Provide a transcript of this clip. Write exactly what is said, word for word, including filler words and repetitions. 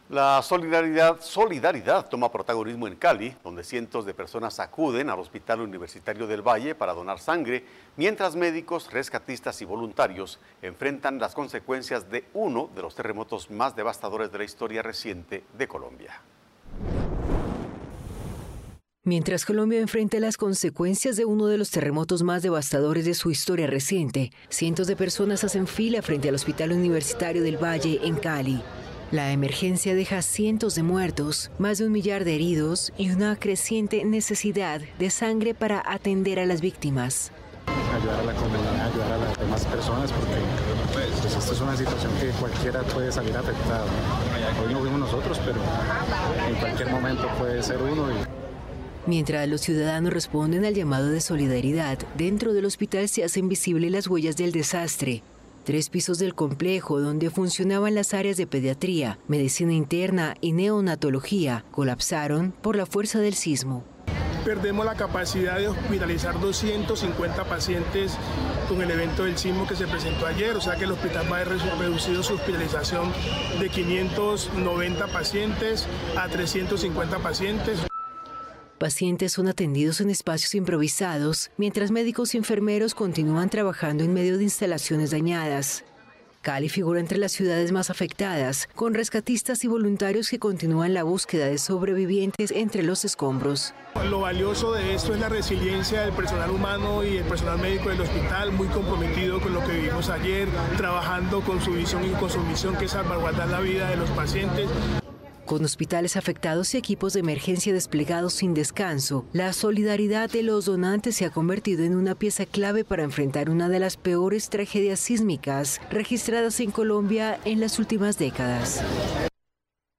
La solidaridad, solidaridad toma protagonismo en Cali, donde cientos de personas acuden al Hospital Universitario del Valle para donar sangre, mientras médicos, rescatistas y voluntarios enfrentan las consecuencias de uno de los terremotos más devastadores de la historia reciente de Colombia. Mientras Colombia enfrenta las consecuencias de uno de los terremotos más devastadores de su historia reciente, cientos de personas hacen fila frente al Hospital Universitario del Valle en Cali. La emergencia deja cientos de muertos, más de un millar de heridos y una creciente necesidad de sangre para atender a las víctimas. Ayudar a la comunidad, ayudar a las demás personas, porque pues, esta es una situación que cualquiera puede salir afectado. Hoy no vimos nosotros, pero en cualquier momento puede ser uno. Y... Mientras los ciudadanos responden al llamado de solidaridad, dentro del hospital se hacen visibles las huellas del desastre. Tres pisos del complejo, donde funcionaban las áreas de pediatría, medicina interna y neonatología, colapsaron por la fuerza del sismo. Perdemos la capacidad de hospitalizar doscientos cincuenta pacientes con el evento del sismo que se presentó ayer, o sea que el hospital va a haber reducido su hospitalización de quinientos noventa pacientes a trescientos cincuenta pacientes. Pacientes son atendidos en espacios improvisados, mientras médicos y enfermeros continúan trabajando en medio de instalaciones dañadas. Cali figura entre las ciudades más afectadas, con rescatistas y voluntarios que continúan la búsqueda de sobrevivientes entre los escombros. Lo valioso de esto es la resiliencia del personal humano y el personal médico del hospital, muy comprometido con lo que vivimos ayer, trabajando con su visión y con su misión, que es salvaguardar la vida de los pacientes. Con hospitales afectados y equipos de emergencia desplegados sin descanso, la solidaridad de los donantes se ha convertido en una pieza clave para enfrentar una de las peores tragedias sísmicas registradas en Colombia en las últimas décadas.